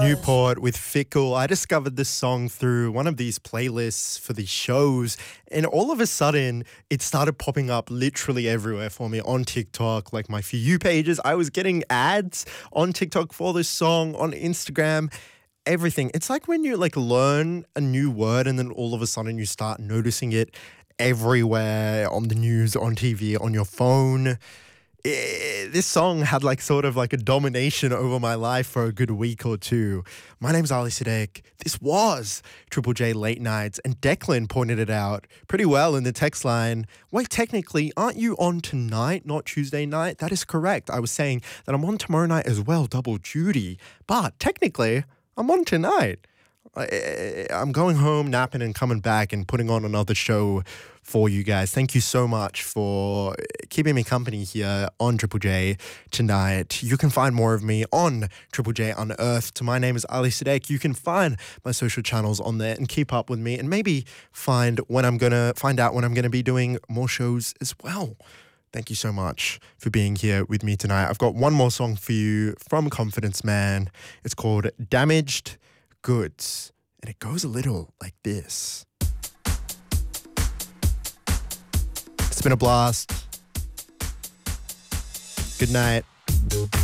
Newport with Fickle. I discovered this song through one of these playlists for the shows, and all of a sudden it started popping up literally everywhere for me on TikTok, like my For You pages. I was getting ads on TikTok for this song, on Instagram, everything. It's like when you like learn a new word and then all of a sudden you start noticing it everywhere, on the news, on TV, on your phone. This song had like sort of like a domination over my life for a good week or two. My name's Ali Siddiq. This was Triple J Late Nights, and Declan pointed it out pretty well in the text line. Wait, technically, aren't you on tonight, not Tuesday night? That is correct. I was saying that I'm on tomorrow night as well, double duty. But technically, I'm on tonight. I'm going home, napping, and coming back and putting on another show for you guys. Thank you so much for keeping me company here on Triple J tonight. You can find more of me on Triple J Unearthed. My name is Ali Siddiq. You can find my social channels on there and keep up with me, and maybe find out when I'm gonna be doing more shows as well. Thank you so much for being here with me tonight. I've got one more song for you from Confidence Man. It's called Damaged Goods, and it goes a little like this. It's been a blast. Good night.